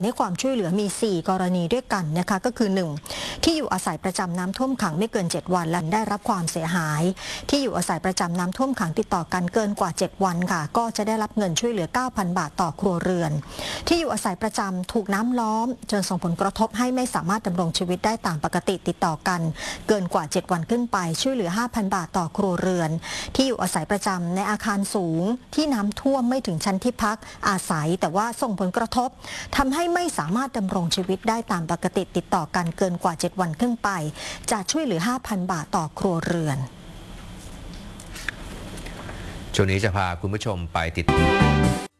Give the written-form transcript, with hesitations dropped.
ให้ความช่วยเหลือมี 4 กรณีด้วยกันนะคะก็คือ 1. ที่อยู่อาศัยประจำน้ำท่วมขังไม่เกิน 7 วันและได้รับความเสียหายที่อยู่อาศัยประจำน้ำท่วมขังติดต่อกันเกินกว่า 7 วันค่ะก็จะได้รับเงินช่วยเหลือ 9,000 บาทต่อครัวเรือนที่อยู่อาศัยประจำถูกน้ำล้อมจนส่งผลกระทบให้ไม่สามารถดำรงชีวิตได้ตามปกติติดต่อกันเกินกว่า 7 วันขึ้นไปช่วยเหลือ 5,000 บาทต่อครัวเรือนที่อยู่อาศัยประจำในอาคารสูงที่น้ำท่วมไม่ถึงชั้นที่พักอาศัยแต่ว่าส่งผลกระทบทำให้ไม่สามารถดำรงชีวิตได้ตามปกติติดต่อกันเกินกว่า 7 วันขึ้นไปจะช่วยเหลือ 5,000 บาทต่อครัวเรือนช่วงนี้จะพาคุณผู้ชมไปติด